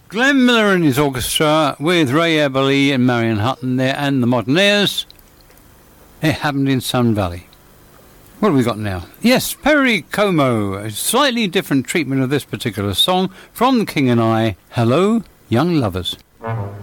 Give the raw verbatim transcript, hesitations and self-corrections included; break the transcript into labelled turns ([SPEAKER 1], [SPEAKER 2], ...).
[SPEAKER 1] Glenn Miller and his orchestra with Ray Eberle and Marion Hutton there and the Modernaires. It happened in Sun Valley. What have we got now? Yes, Perry Como, a slightly different treatment of this particular song from King and I. Hello, young lovers.